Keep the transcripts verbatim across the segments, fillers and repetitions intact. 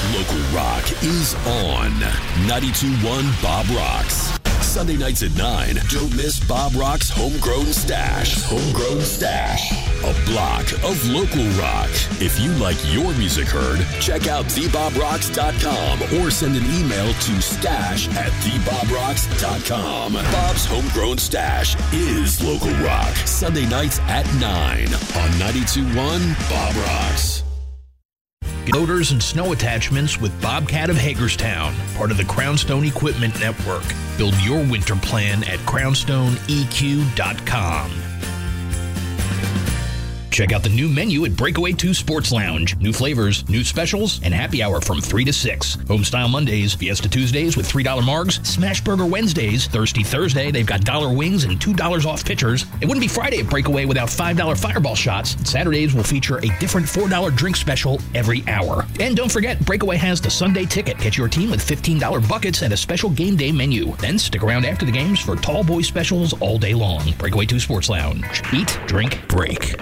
Local Rock is on ninety-two point one Bob Rocks. Sunday nights at nine. Don't miss Bob Rock's Homegrown Stash. Homegrown Stash. A block of local rock. If you like your music heard, check out the bob rocks dot com or send an email to stash at the bob rocks dot com. Bob's Homegrown Stash is local rock. Sunday nights at nine on ninety-two point one Bob Rocks. Loaders and snow attachments with Bobcat of Hagerstown, part of the Crownstone Equipment Network. Build your winter plan at crownstone e q dot com. Check out the new menu at Breakaway two Sports Lounge. New flavors, new specials, and happy hour from three to six. Homestyle Mondays, Fiesta Tuesdays with three dollar margs, Smash Burger Wednesdays, Thirsty Thursday, they've got dollar wings and two dollars off pitchers. It wouldn't be Friday at Breakaway without five dollar Fireball shots. Saturdays will feature a different four dollar drink special every hour. And don't forget, Breakaway has the Sunday ticket. Get your team with fifteen dollar buckets and a special game day menu. Then stick around after the games for tall boy specials all day long. Breakaway two Sports Lounge. Eat, drink, break.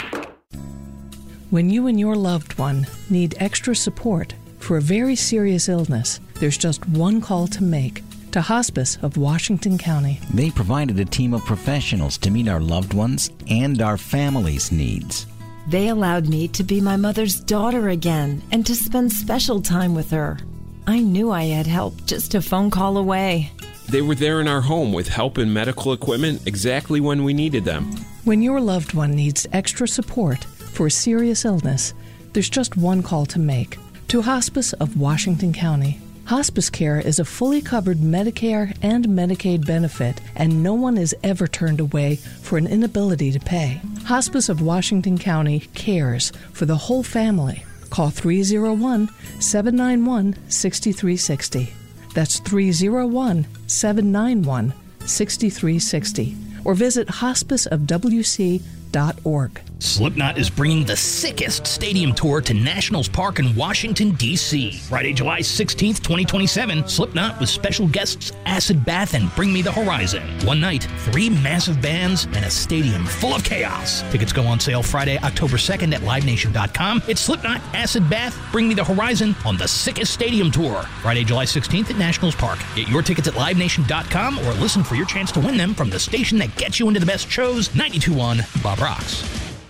When you and your loved one need extra support for a very serious illness, there's just one call to make. To Hospice of Washington County. They provided a team of professionals to meet our loved ones and our family's needs. They allowed me to be my mother's daughter again and to spend special time with her. I knew I had help just a phone call away. They were there in our home with help and medical equipment exactly when we needed them. When your loved one needs extra support for a serious illness, there's just one call to make. To Hospice of Washington County. Hospice care is a fully covered Medicare and Medicaid benefit, and no one is ever turned away for an inability to pay. Hospice of Washington County cares for the whole family. Call three oh one, seven nine one, six three six zero. That's three oh one, seven nine one, six three six zero. Or visit hospice of w c dot org. Slipknot is bringing the sickest stadium tour to Nationals Park in Washington, D C Friday, July sixteenth, twenty twenty-seven, Slipknot with special guests Acid Bath and Bring Me the Horizon. One night, three massive bands, and a stadium full of chaos. Tickets go on sale Friday, October second at live nation dot com. It's Slipknot, Acid Bath, Bring Me the Horizon on the sickest stadium tour. Friday, July sixteenth at Nationals Park. Get your tickets at live nation dot com or listen for your chance to win them from the station that gets you into the best shows, ninety-two point one Bob Rocks.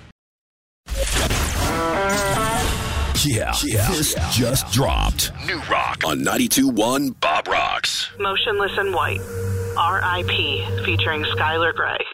Yeah, yeah, this yeah, just yeah. dropped. New Rock on ninety-two point one Bob Rocks. Motionless in White, R I P, featuring Skylar Grey.